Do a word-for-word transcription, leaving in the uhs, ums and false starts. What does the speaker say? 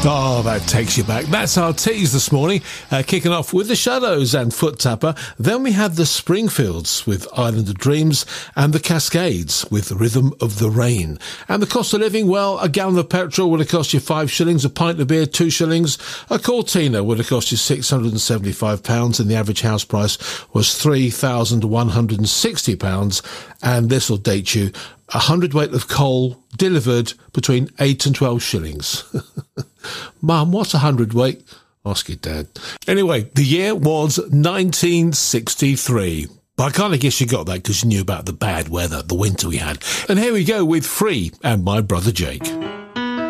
Oh, that takes you back. That's our tease this morning, uh, kicking off with the Shadows and Foot Tapper. Then we had the Springfields with Island of Dreams and the Cascades with Rhythm of the Rain. And the cost of living, well, a gallon of petrol would have cost you five shillings, a pint of beer two shillings, a Cortina would have cost you six hundred seventy-five pounds, and the average house price was three thousand one hundred sixty pounds. And this will date you a hundredweight of coal delivered between eight and twelve shillings. Mum, what's a hundredweight? Ask your dad. Anyway, the year was nineteen sixty-three. But I kind of guess you got that because you knew about the bad weather, the winter we had. And here we go with Free and My Brother Jake.